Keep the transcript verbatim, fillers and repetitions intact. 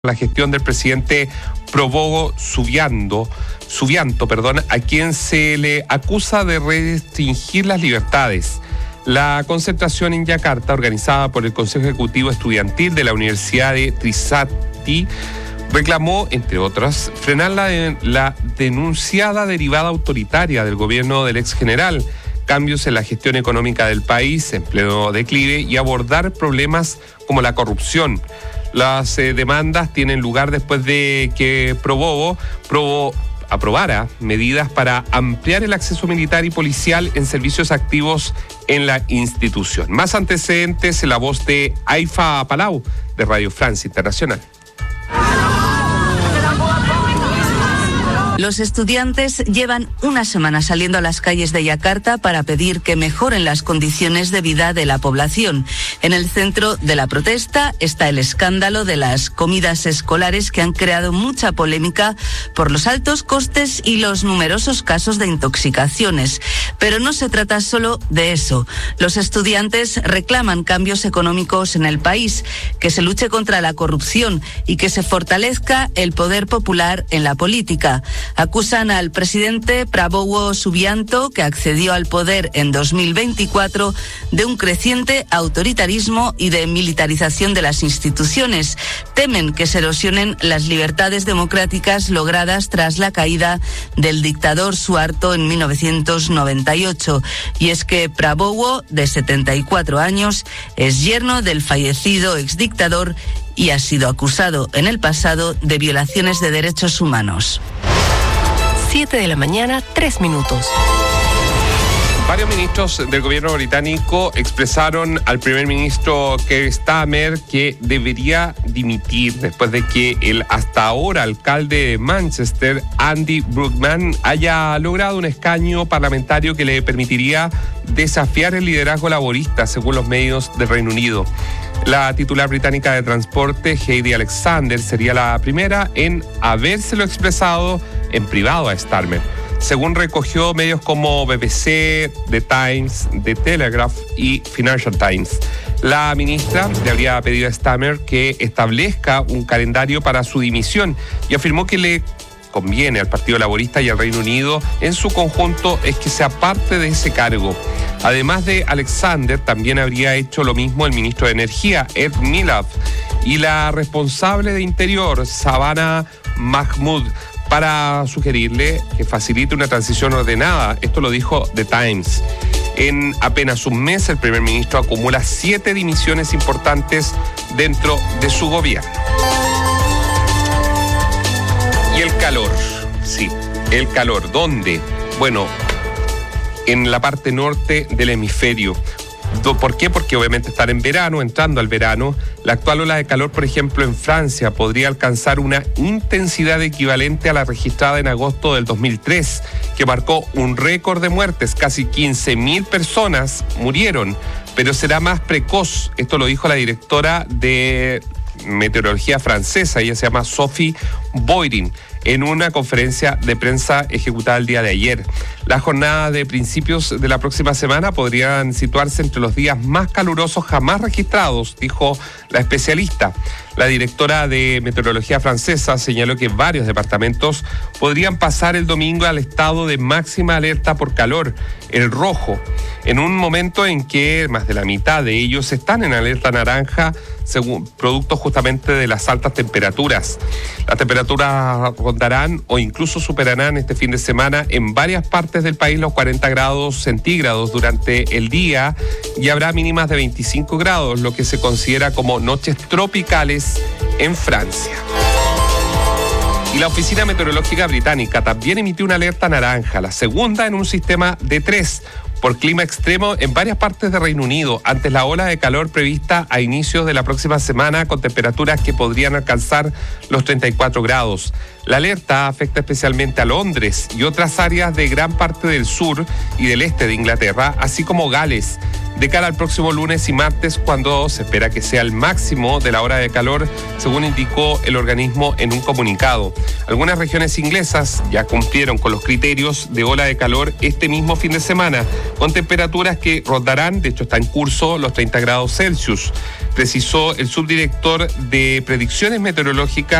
la gestión del presidente Prabowo Subianto, Subianto, perdón, a quien se le acusa de restringir las libertades. La concentración en Yakarta, organizada por el Consejo Ejecutivo Estudiantil de la Universidad de Trisakti, reclamó, entre otras, frenar la, de, la denunciada derivada autoritaria del gobierno del ex general, cambios en la gestión económica del país en pleno declive y abordar problemas como la corrupción. Las eh, demandas tienen lugar después de que Prabowo Prabowo aprobara medidas para ampliar el acceso militar y policial en servicios activos en la institución. Más antecedentes en la voz de Haifa Palau, de Radio Francia Internacional. Los estudiantes llevan una semana saliendo a las calles de Yakarta para pedir que mejoren las condiciones de vida de la población. En el centro de la protesta está el escándalo de las comidas escolares que han creado mucha polémica por los altos costes y los numerosos casos de intoxicaciones. Pero no se trata solo de eso. Los estudiantes reclaman cambios económicos en el país, que se luche contra la corrupción y que se fortalezca el poder popular en la política. Acusan al presidente Prabowo Subianto, que accedió al poder en dos mil veinticuatro, de un creciente autoritarismo y de militarización de las instituciones. Temen que se erosionen las libertades democráticas logradas tras la caída del dictador Suharto en mil novecientos noventa y ocho. Y es que Prabowo, de setenta y cuatro años, es yerno del fallecido exdictador y ha sido acusado en el pasado de violaciones de derechos humanos. siete de la mañana, tres minutos. Varios ministros del gobierno británico expresaron al primer ministro Keir Starmer que debería dimitir después de que el hasta ahora alcalde de Manchester, Andy Burnham, haya logrado un escaño parlamentario que le permitiría desafiar el liderazgo laborista, según los medios del Reino Unido. La titular británica de transporte, Heidi Alexander, sería la primera en habérselo expresado en privado a Starmer, según recogió medios como B B C, The Times, The Telegraph y Financial Times. La ministra le habría pedido a Starmer que establezca un calendario para su dimisión y afirmó que le conviene al Partido Laborista y al Reino Unido en su conjunto es que sea parte de ese cargo. Además de Alexander, también habría hecho lo mismo el ministro de Energía, Ed Miliband, y la responsable de Interior, Savannah Mahmood, para sugerirle que facilite una transición ordenada. Esto lo dijo The Times. En apenas un mes, el primer ministro acumula siete dimisiones importantes dentro de su gobierno. Y el calor, sí, el calor. ¿Dónde? Bueno, en la parte norte del hemisferio. ¿Por qué? Porque obviamente estar en verano, entrando al verano, la actual ola de calor, por ejemplo, en Francia, podría alcanzar una intensidad equivalente a la registrada en agosto del dos mil tres, que marcó un récord de muertes. Casi quince mil personas murieron, pero será más precoz. Esto lo dijo la directora de meteorología francesa, ella se llama Sophie Boydin, en una conferencia de prensa ejecutada el día de ayer. Las jornadas de principios de la próxima semana podrían situarse entre los días más calurosos jamás registrados, dijo la especialista. La directora de meteorología francesa señaló que varios departamentos podrían pasar el domingo al estado de máxima alerta por calor, el rojo, en un momento en que más de la mitad de ellos están en alerta naranja, según producto justamente de las altas temperaturas. Las temperaturas rondarán o incluso superarán este fin de semana en varias partes del país los cuarenta grados centígrados durante el día y habrá mínimas de veinticinco grados, lo que se considera como noches tropicales en Francia. Y la Oficina Meteorológica Británica también emitió una alerta naranja, la segunda en un sistema de tres, por clima extremo en varias partes de Reino Unido, ante la ola de calor prevista a inicios de la próxima semana, con temperaturas que podrían alcanzar los treinta y cuatro grados. La alerta afecta especialmente a Londres y otras áreas de gran parte del sur y del este de Inglaterra, así como Gales. de cara al próximo lunes y martes, cuando se espera que sea el máximo de la hora de calor, según indicó el organismo en un comunicado. Algunas regiones inglesas ya cumplieron con los criterios de ola de calor este mismo fin de semana, con temperaturas que rondarán, de hecho está en curso, los treinta grados Celsius, precisó el subdirector de Predicciones Meteorológicas